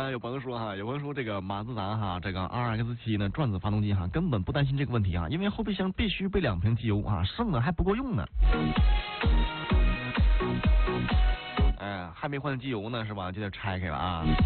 有朋友说这个马自达哈，这个 RX7 呢转子发动机哈，根本不担心这个问题啊，因为后备箱必须备2瓶机油啊，剩的还不够用呢。还没换机油呢是吧？就得拆开了啊。